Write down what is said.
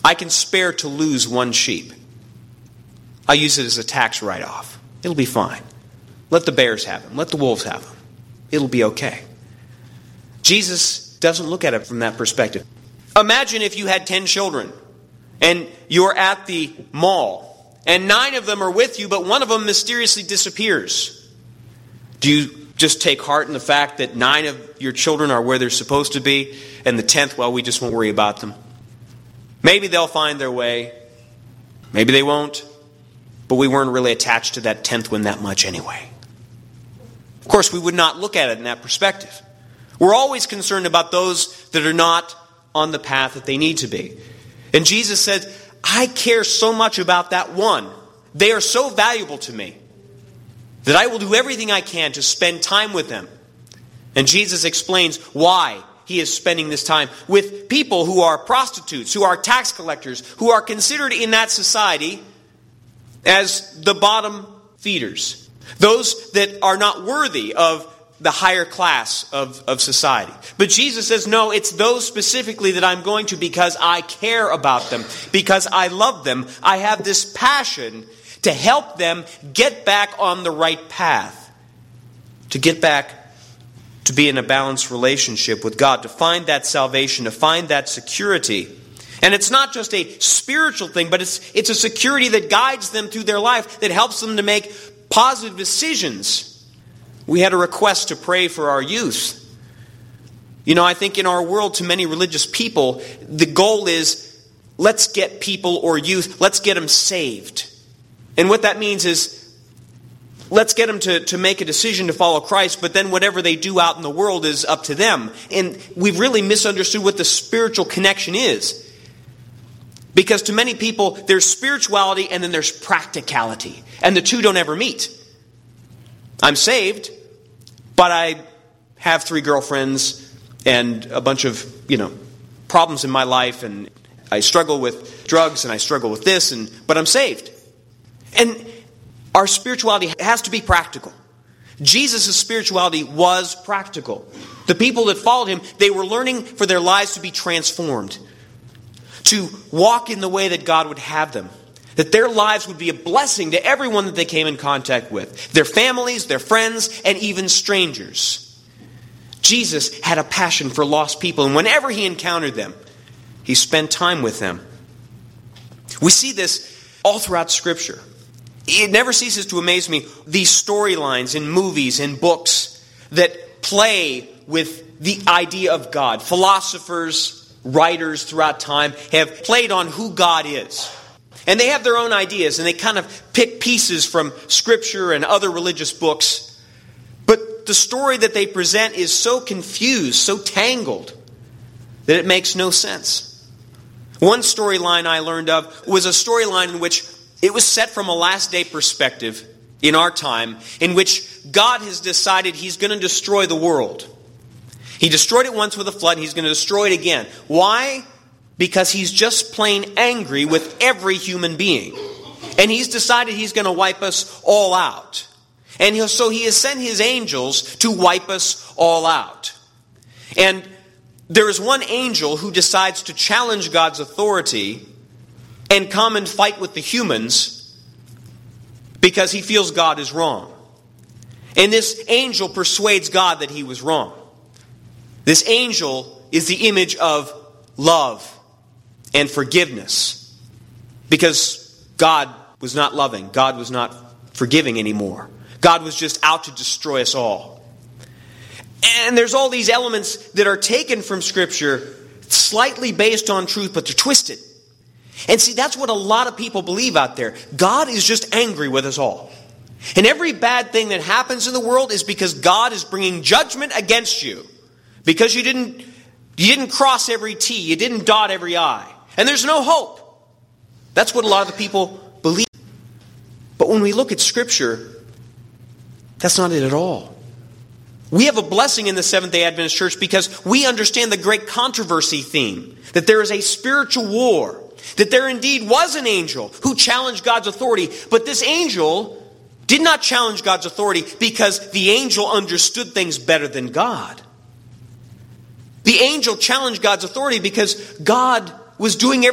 I can spare to lose one sheep. I'll use it as a tax write-off. It'll be fine. Let the bears have him. Let the wolves have him. It'll be okay. Jesus doesn't look at it from that perspective. Imagine if you had 10 children and you're at the mall and 9 of them are with you, but one of them mysteriously disappears. Do you just take heart in the fact that 9 of your children are where they're supposed to be, and the 10th, well, we just won't worry about them? Maybe they'll find their way. Maybe they won't. But we weren't really attached to that 10th one that much anyway. Of course, we would not look at it in that perspective. We're always concerned about those that are not on the path that they need to be. And Jesus said, I care so much about that one. They are so valuable to me that I will do everything I can to spend time with them. And Jesus explains why he is spending this time with people who are prostitutes, who are tax collectors, who are considered in that society as the bottom feeders. Those that are not worthy of the higher class of society. But Jesus says, no, it's those specifically that I'm going to because I care about them, because I love them. I have this passion to help them get back on the right path, to get back to be in a balanced relationship with God, to find that salvation, to find that security. And it's not just a spiritual thing, but it's a security that guides them through their life, that helps them to make positive decisions. We had a request to pray for our youth. You know, I think in our world, to many religious people, the goal is, let's get people or youth, let's get them saved. And what that means is, let's get them to make a decision to follow Christ, but then whatever they do out in the world is up to them. And we've really misunderstood what the spiritual connection is. Because to many people, there's spirituality and then there's practicality. And the two don't ever meet. I'm saved, but I have 3 girlfriends and a bunch of, problems in my life, and I struggle with drugs and I struggle with this, but I'm saved. And our spirituality has to be practical. Jesus' spirituality was practical. The people that followed him, they were learning for their lives to be transformed, to walk in the way that God would have them, that their lives would be a blessing to everyone that they came in contact with, their families, their friends, and even strangers. Jesus had a passion for lost people, and whenever he encountered them, he spent time with them. We see this all throughout Scripture. It never ceases to amaze me, these storylines in movies and books that play with the idea of God. Philosophers, writers throughout time have played on who God is. And they have their own ideas, and they kind of pick pieces from Scripture and other religious books. But the story that they present is so confused, so tangled, that it makes no sense. One storyline I learned of was a storyline in which it was set from a last day perspective in our time, in which God has decided he's going to destroy the world. He destroyed it once with a flood, and he's going to destroy it again. Why? Because he's just plain angry with every human being. And he's decided he's going to wipe us all out. And so he has sent his angels to wipe us all out. And there is one angel who decides to challenge God's authority and come and fight with the humans because he feels God is wrong. And this angel persuades God that he was wrong. This angel is the image of love and forgiveness, because God was not loving. God was not forgiving anymore. God was just out to destroy us all. And there's all these elements that are taken from Scripture, slightly based on truth, but they're twisted. And see, that's what a lot of people believe out there. God is just angry with us all. And every bad thing that happens in the world is because God is bringing judgment against you. Because you didn't cross every T, you didn't dot every I. And there's no hope. That's what a lot of the people believe. But when we look at Scripture, that's not it at all. We have a blessing in the Seventh-day Adventist Church because we understand the great controversy theme. That there is a spiritual war. That there indeed was an angel who challenged God's authority. But this angel did not challenge God's authority because the angel understood things better than God. The angel challenged God's authority because God was doing everything